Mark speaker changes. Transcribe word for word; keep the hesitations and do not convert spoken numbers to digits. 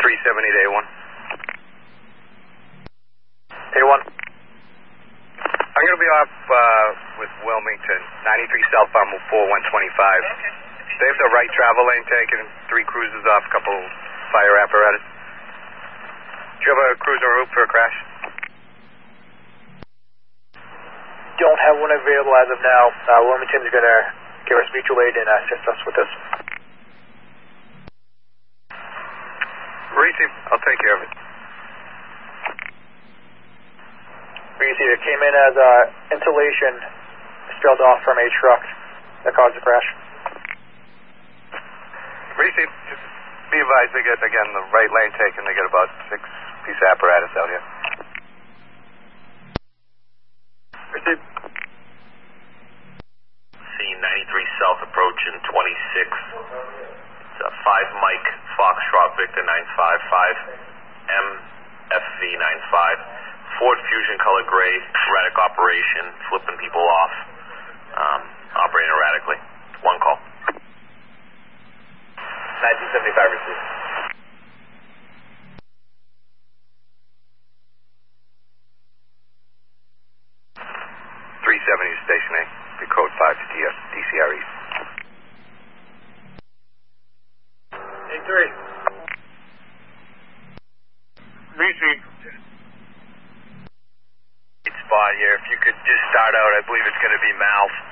Speaker 1: three seventy to A one.
Speaker 2: A one.
Speaker 1: I'm going to be off uh, with Wilmington, ninety-three southbound, move four one twenty-five.
Speaker 3: Okay.
Speaker 1: They have the right travel lane taken, three cruisers off, a couple fire apparatus. Do you have a cruiser en route for a crash?
Speaker 2: Don't have one available as of now. Uh, Wilmington's going to give us mutual aid and assist us with this.
Speaker 1: Reese, I'll take care of it.
Speaker 2: Reese, it came in as uh, insulation spilled off from a truck that caused the crash.
Speaker 1: Reese, just be advised they get, again, the right lane taken. They get about six piece of apparatus out here.
Speaker 2: Received.
Speaker 4: Scene ninety-three South approaching twenty-six. It's a five Mike Foxtrot Victor nine five five M F V nine five. Ford Fusion color gray, erratic operation, flipping people off, um, operating erratically. One call. nineteen seventy-five received.
Speaker 1: three seventy to Station A. Be code five to D C R East.
Speaker 2: A three.
Speaker 1: Reese. Spot here. If you could just start out, I believe it's going to be Mal.